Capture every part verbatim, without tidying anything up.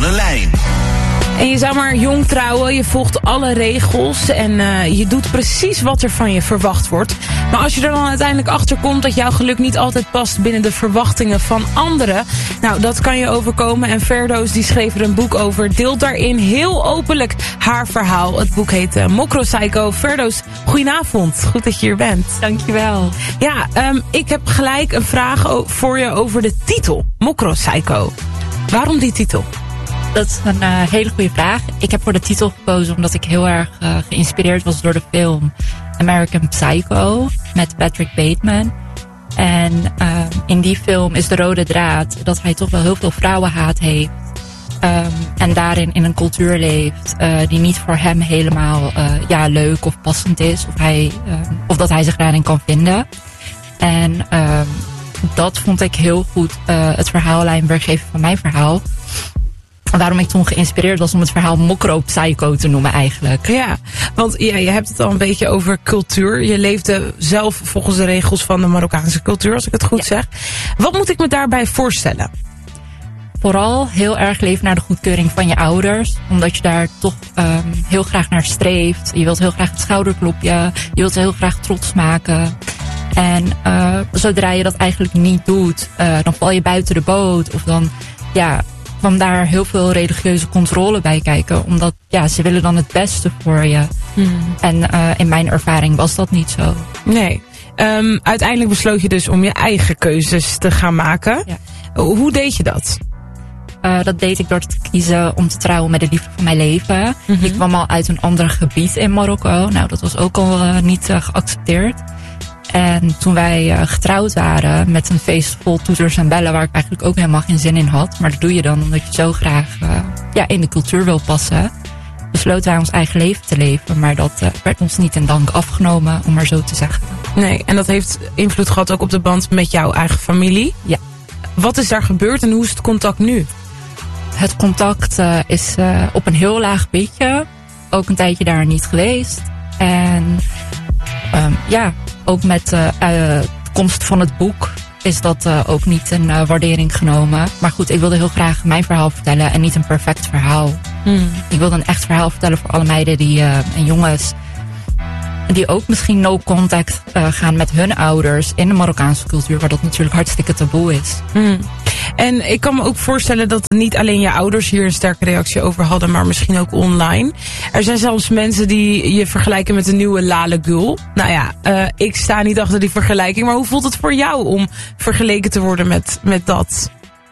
Lange Lijn. En je zou maar jong trouwen, je volgt alle regels en uh, je doet precies wat er van je verwacht wordt. Maar als je er dan uiteindelijk achter komt dat jouw geluk niet altijd past binnen de verwachtingen van anderen, nou, dat kan je overkomen. En Ferdows die schreef er een boek over, deelt daarin heel openlijk haar verhaal. Het boek heet uh, Mokro Psycho. Ferdows, goedenavond. Goed dat je hier bent. Dankjewel. Ja, um, ik heb gelijk een vraag voor je over de titel, Mokro Psycho. Waarom die titel? Dat is een uh, hele goede vraag. Ik heb voor de titel gekozen omdat ik heel erg uh, geïnspireerd was door de film American Psycho met Patrick Bateman. En uh, in die film is de rode draad dat hij toch wel heel veel vrouwenhaat heeft. Um, en daarin in een cultuur leeft uh, die niet voor hem helemaal uh, ja, leuk of passend is. Of, hij, uh, of dat hij zich daarin kan vinden. En uh, dat vond ik heel goed uh, het verhaallijn weergeven van mijn verhaal. Waarom ik toen geïnspireerd was om het verhaal Mokro Psycho te noemen eigenlijk. Ja, want ja, je hebt het al een beetje over cultuur. Je leefde zelf volgens de regels van de Marokkaanse cultuur, als ik het goed ja. zeg. Wat moet ik me daarbij voorstellen? Vooral heel erg leven naar de goedkeuring van je ouders. Omdat je daar toch um, heel graag naar streeft. Je wilt heel graag het schouderklopje. Je wilt heel graag trots maken. En uh, zodra je dat eigenlijk niet doet, uh, dan val je buiten de boot. Of dan, ja... kwam daar heel veel religieuze controle bij kijken. Omdat ja, ze willen dan het beste voor je. Hmm. En uh, in mijn ervaring was dat niet zo. Nee. Um, uiteindelijk besloot je dus om je eigen keuzes te gaan maken. Ja. Hoe deed je dat? Uh, dat deed ik door te kiezen om te trouwen met de liefde van mijn leven. Mm-hmm. Ik kwam al uit een ander gebied in Marokko. Nou, dat was ook al uh, niet uh, geaccepteerd. En toen wij uh, getrouwd waren met een feest vol toeters en bellen, waar ik eigenlijk ook helemaal geen zin in had. Maar dat doe je dan omdat je zo graag uh, ja, in de cultuur wil passen. Besloten wij ons eigen leven te leven. Maar dat uh, werd ons niet in dank afgenomen, om maar zo te zeggen. Nee, en dat heeft invloed gehad ook op de band met jouw eigen familie. Ja. Wat is daar gebeurd en hoe is het contact nu? Het contact uh, is uh, op een heel laag pitje. Ook een tijdje daar niet geweest. En um, ja... Ook met uh, uh, de komst van het boek is dat uh, ook niet een uh, waardering genomen. Maar goed, ik wilde heel graag mijn verhaal vertellen en niet een perfect verhaal. Hmm. Ik wilde een echt verhaal vertellen voor alle meiden die, uh, en jongens die ook misschien no contact uh, gaan met hun ouders in de Marokkaanse cultuur, waar dat natuurlijk hartstikke taboe is. Hmm. En ik kan me ook voorstellen dat niet alleen je ouders hier een sterke reactie over hadden, maar misschien ook online. Er zijn zelfs mensen die je vergelijken met de nieuwe Lale Gül. Nou ja, uh, ik sta niet achter die vergelijking, maar hoe voelt het voor jou om vergeleken te worden met, met dat?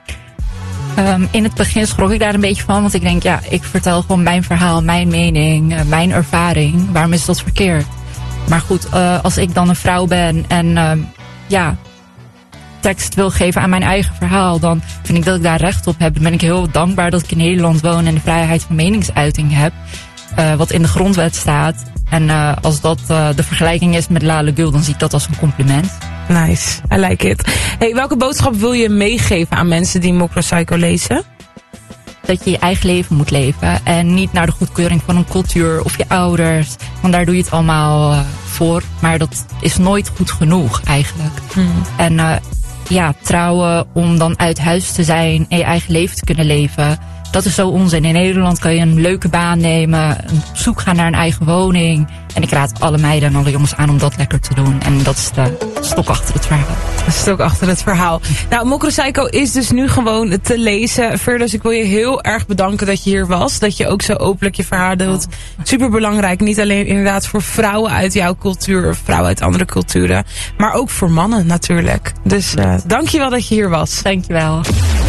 Um, in het begin schrok ik daar een beetje van, want ik denk, ja, ik vertel gewoon mijn verhaal, mijn mening, uh, mijn ervaring. Waarom is dat verkeerd? Maar goed, uh, als ik dan een vrouw ben en uh, ja... tekst wil geven aan mijn eigen verhaal, dan vind ik dat ik daar recht op heb. Dan ben ik heel dankbaar dat ik in Nederland woon en de vrijheid van meningsuiting heb. Uh, wat in de grondwet staat. En uh, als dat uh, de vergelijking is met Lale Gül, dan zie ik dat als een compliment. Nice, I like it. Hey, welke boodschap wil je meegeven aan mensen die Mokro Psycho lezen? Dat je je eigen leven moet leven en niet naar de goedkeuring van een cultuur of je ouders. Want daar doe je het allemaal uh, voor. Maar dat is nooit goed genoeg eigenlijk. Hmm. En uh, ja, trouwen om dan uit huis te zijn en je eigen leven te kunnen leven. Dat is zo onzin. In Nederland kan je een leuke baan nemen, op zoek gaan naar een eigen woning. En ik raad alle meiden en alle jongens aan om dat lekker te doen. En dat is de stok achter het verhaal. De stok achter het verhaal. Nou, Mokro Psycho is dus nu gewoon te lezen. Ferdows, ik wil je heel erg bedanken dat je hier was. Dat je ook zo openlijk je verhaal deelt. Super belangrijk. Niet alleen inderdaad voor vrouwen uit jouw cultuur of vrouwen uit andere culturen. Maar ook voor mannen natuurlijk. Dus uh, dank je wel dat je hier was. Dank je wel.